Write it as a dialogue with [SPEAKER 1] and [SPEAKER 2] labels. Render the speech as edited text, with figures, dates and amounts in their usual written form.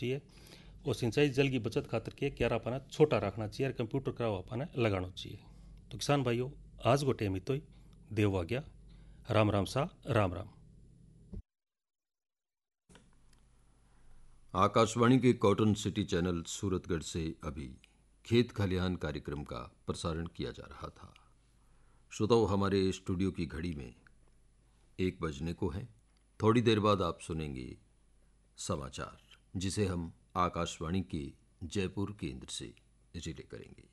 [SPEAKER 1] चाहिए और सिंचाई जल की बचत खातर के क्यारा पाना छोटा रखना चाहिए और कंप्यूटर का पाना लगाना चाहिए। तो किसान भाइयों, आज को टेम तो देव आ गया। राम राम सा, राम राम।
[SPEAKER 2] आकाशवाणी के कॉटन सिटी चैनल सूरतगढ़ से अभी खेत खलिहान कार्यक्रम का प्रसारण किया जा रहा था। श्रोताओं, हमारे स्टूडियो की घड़ी में 1 बजने को है। थोड़ी देर बाद आप सुनेंगे समाचार, जिसे हम आकाशवाणी के जयपुर केंद्र से रिले करेंगे।